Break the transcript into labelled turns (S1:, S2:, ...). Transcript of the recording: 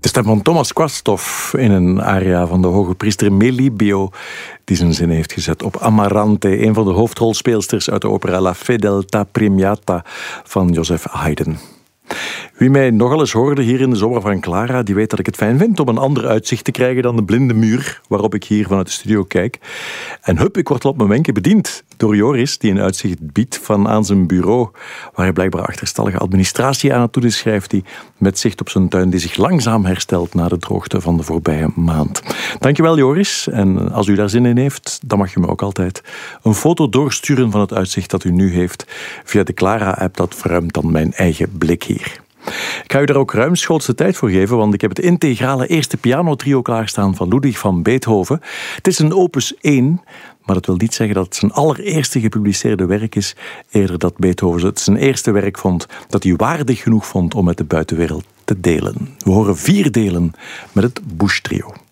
S1: De stem van Thomas Quasthoff in een aria van de hoge priester Melibeo, die zijn zin heeft gezet op Amarante, een van de hoofdrolspeelsters uit de opera La Fedeltà Premiata van Joseph Haydn. Wie mij nogal eens hoorde hier in de zomer van Clara, die weet dat ik het fijn vind om een ander uitzicht te krijgen dan de blinde muur waarop ik hier vanuit de studio kijk. En hup, ik word al op mijn wenken bediend door Joris, die een uitzicht biedt van aan zijn bureau, waar hij blijkbaar achterstallige administratie aan het doen is, schrijft hij, met zicht op zijn tuin die zich langzaam herstelt na de droogte van de voorbije maand. Dankjewel Joris, en als u daar zin in heeft, dan mag u me ook altijd een foto doorsturen van het uitzicht dat u nu heeft via de Clara-app. Dat verruimt dan mijn eigen blik hier. Ik ga u daar ook ruimschoots de tijd voor geven, want ik heb het integrale eerste pianotrio klaarstaan van Ludwig van Beethoven. Het is een opus 1, maar dat wil niet zeggen dat het zijn allereerste gepubliceerde werk is. Eerder dat Beethoven het zijn eerste werk vond dat hij waardig genoeg vond om met de buitenwereld te delen. We horen 4 delen met het Busch Trio.